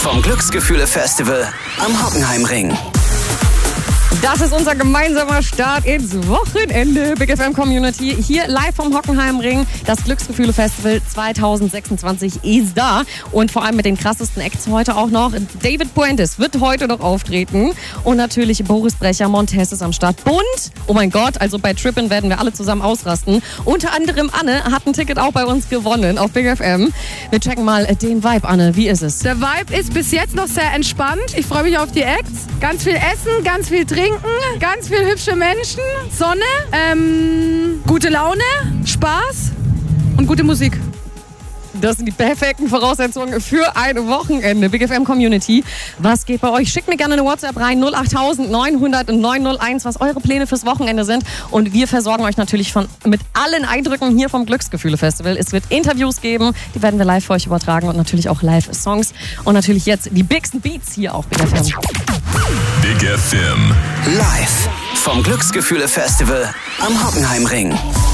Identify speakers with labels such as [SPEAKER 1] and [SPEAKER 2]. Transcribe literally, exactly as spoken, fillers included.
[SPEAKER 1] vom Glücksgefühle-Festival am Hockenheimring.
[SPEAKER 2] Das ist unser gemeinsamer Start ins Wochenende. Big F M Community hier live vom Hockenheimring. Das Glücksgefühle-Festival zwanzig sechsundzwanzig ist da. Und vor allem mit den krassesten Acts heute auch noch. David Puentes wird heute noch auftreten. Und natürlich Boris Brecher, Montez ist am Start. Bunt, oh mein Gott, also bei Trippin werden wir alle zusammen ausrasten. Unter anderem Anne hat ein Ticket auch bei uns gewonnen auf Big F M. Wir checken mal den Vibe, Anne. Wie ist es?
[SPEAKER 3] Der Vibe ist bis jetzt noch sehr entspannt. Ich freue mich auf die Acts. Ganz viel Essen, ganz viel Trinken. Ganz viel hübsche Menschen, Sonne, ähm, gute Laune, Spaß und gute Musik.
[SPEAKER 2] Das sind die perfekten Voraussetzungen für ein Wochenende. Big F M Community, was geht bei euch? Schickt mir gerne eine WhatsApp rein, null acht neun null null neun null eins, was eure Pläne fürs Wochenende sind. Und wir versorgen euch natürlich von, mit allen Eindrücken hier vom Glücksgefühle-Festival. Es wird Interviews geben, die werden wir live für euch übertragen und natürlich auch Live-Songs. Und natürlich jetzt die bigsten Beats hier auf Big F M.
[SPEAKER 1] Big F M. Live vom Glücksgefühle-Festival am Hockenheimring.